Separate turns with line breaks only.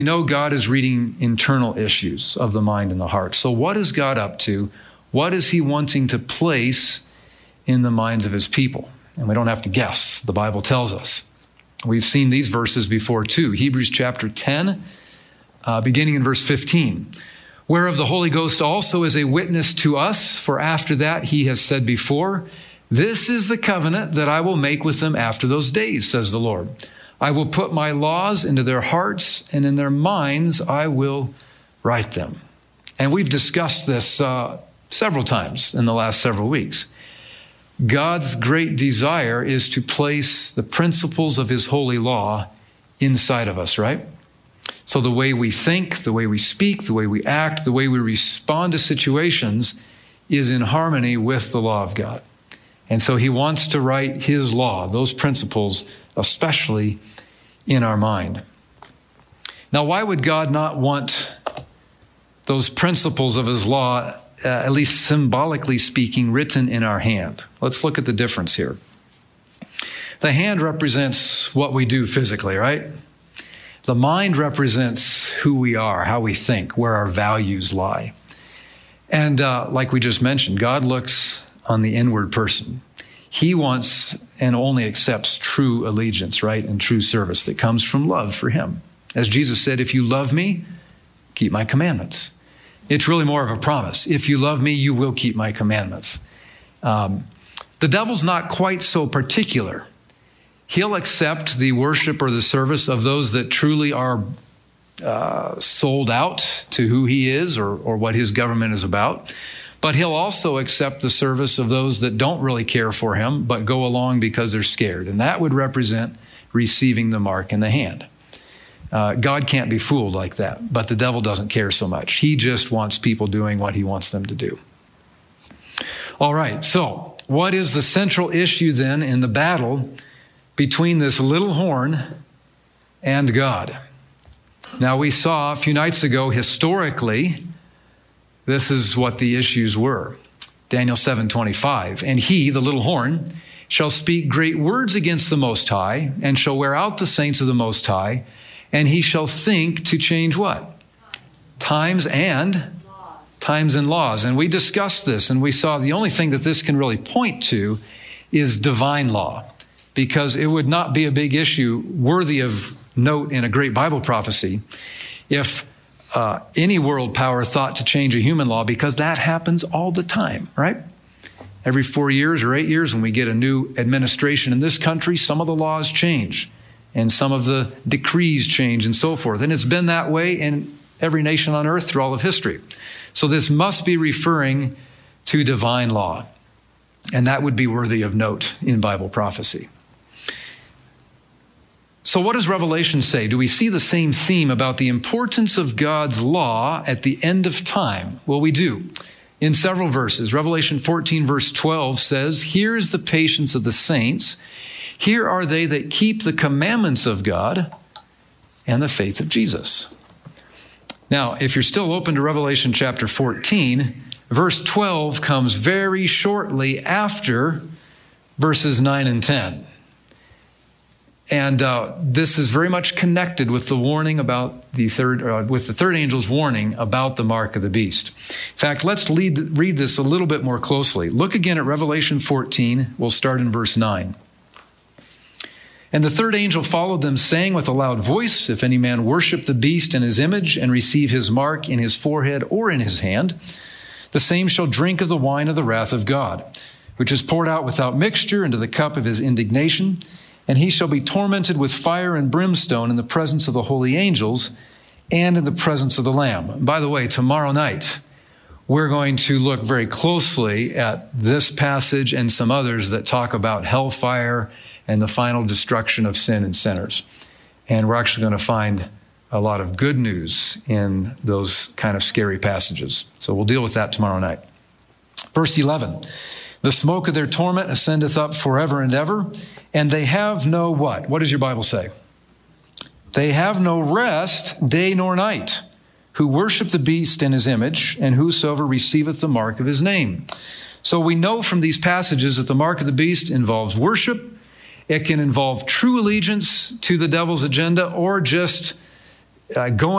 You know, God is reading internal issues of the mind and the heart. So what is God up to? What is he wanting to place in the minds of his people? And we don't have to guess. The Bible tells us. We've seen these verses before too. Hebrews chapter 10, beginning in verse 15. Whereof the Holy Ghost also is a witness to us, for after that he has said before, this is the covenant that I will make with them after those days, says the Lord. I will put my laws into their hearts, and in their minds I will write them. And we've discussed this several times in the last several weeks. God's great desire is to place the principles of his holy law inside of us, right? So the way we think, the way we speak, the way we act, the way we respond to situations is in harmony with the law of God. And so he wants to write his law, those principles, especially in our mind. Now, why would God not want those principles of his law, at least symbolically speaking, written in our hand? Let's look at the difference here. The hand represents what we do physically, right? The mind represents who we are, how we think, where our values lie. And like we just mentioned, God looks on the inward person. He wants and only accepts true allegiance, right, and true service that comes from love for him. As Jesus said, if you love me, keep my commandments. It's really more of a promise. If you love me, you will keep my commandments. The devil's not quite so particular. He'll accept the worship or the service of those that truly are sold out to who he is or what his government is about. But he'll also accept the service of those that don't really care for him, but go along because they're scared. And that would represent receiving the mark in the hand. God can't be fooled like that, but the devil doesn't care so much. He just wants people doing what he wants them to do. All right, so what is the central issue then in the battle between this little horn and God? Now, we saw a few nights ago, historically, this is what the issues were. Daniel 7:25. And he, the little horn, shall speak great words against the Most High, and shall wear out the saints of the Most High, and he shall think to change what? Times and laws. And we discussed this, and we saw the only thing that this can really point to is divine law, because it would not be a big issue worthy of note in a great Bible prophecy if any world power thought to change a human law, because that happens all the time, right? Every 4 years or 8 years when we get a new administration in this country, some of the laws change and some of the decrees change and so forth. And it's been that way in every nation on earth through all of history. So this must be referring to divine law. And that would be worthy of note in Bible prophecy. So what does Revelation say? Do we see the same theme about the importance of God's law at the end of time? Well, we do. In several verses. Revelation 14 verse 12 says, here is the patience of the saints. Here are they that keep the commandments of God and the faith of Jesus. Now, if you're still open to Revelation chapter 14, verse 12 comes very shortly after verses 9 and 10. And this is very much connected with the warning about the third angel's warning about the mark of the beast. In fact, let's read this a little bit more closely. Look again at Revelation 14. We'll start in verse 9. And the third angel followed them, saying with a loud voice, if any man worship the beast and his image and receive his mark in his forehead or in his hand, the same shall drink of the wine of the wrath of God, which is poured out without mixture into the cup of his indignation. And he shall be tormented with fire and brimstone in the presence of the holy angels and in the presence of the Lamb. By the way, tomorrow night, we're going to look very closely at this passage and some others that talk about hellfire and the final destruction of sin and sinners. And we're actually going to find a lot of good news in those kind of scary passages. So we'll deal with that tomorrow night. Verse 11. The smoke of their torment ascendeth up forever and ever, and they have no what? What does your Bible say? They have no rest day nor night, who worship the beast in his image, and whosoever receiveth the mark of his name. So we know from these passages that the mark of the beast involves worship. It can involve true allegiance to the devil's agenda, or just going